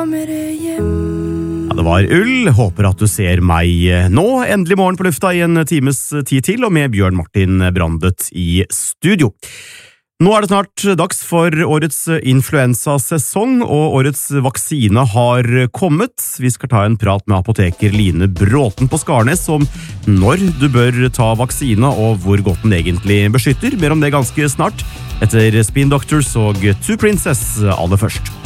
Ja, det var Ull. Håper at du ser meg nå. Endelig morgen på lufta i en times tid til, og med Bjørn Martin Brandet i studio. Nå er det snart dags for årets influensasesong, og årets vaksine har kommet. Vi skal ta en prat med apoteker Line Bråten på Skarnes om når du bør ta vaksine, og hvor godt den egentlig beskytter. Mer om det ganske snart, etter Spin Doctors og Two Princess aller først.